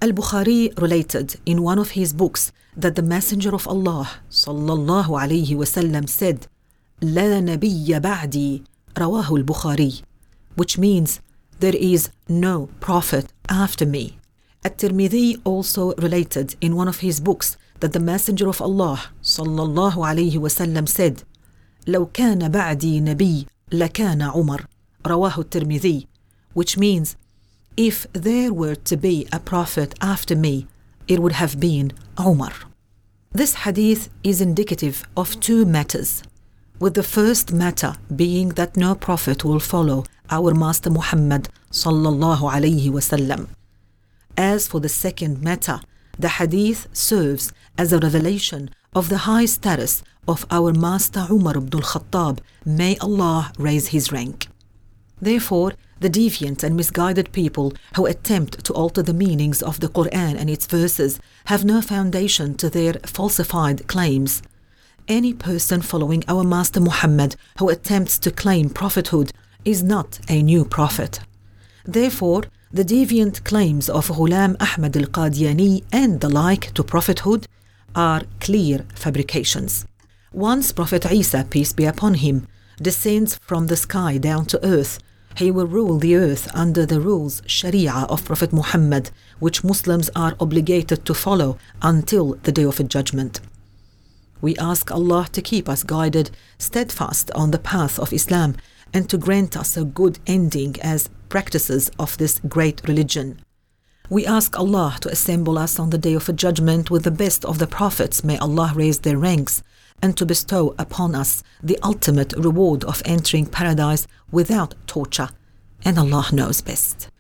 Al-Bukhari related in one of his books that the Messenger of Allah sallallahu alayhi wasallam said, "La nabiyya ba'di," rawahu al-Bukhari, which means there is no prophet after me. At-Tirmidhi also related in one of his books that the Messenger of Allah sallallahu alayhi wasallam said, "لو كان بعدي نبي لكان عمر," rawahu at-Tirmidhi, which means if there were to be a prophet after me, it would have been Umar. This hadith is indicative of two matters, with the first matter being that no prophet will follow our Master Muhammad sallallahu alayhi wasallam. As for the second matter, the hadith serves as a revelation of the high status of our Master Umar ibn al-Khattab, may Allah raise his rank. Therefore, the deviant and misguided people who attempt to alter the meanings of the Quran and its verses have no foundation to their falsified claims. Any person following our Master Muhammad who attempts to claim prophethood is not a new prophet. Therefore, the deviant claims of Ghulam Ahmad al-Qadiani and the like to prophethood are clear fabrications. Once Prophet Isa, peace be upon him, descends from the sky down to earth, he will rule the earth under the rules Sharia of Prophet Muhammad, which Muslims are obligated to follow until the Day of Judgment. We ask Allah to keep us guided steadfast on the path of Islam and to grant us a good ending as practices of this great religion. We ask Allah to assemble us on the Day of Judgment with the best of the prophets, may Allah raise their ranks, and to bestow upon us the ultimate reward of entering paradise without torture, and Allah knows best.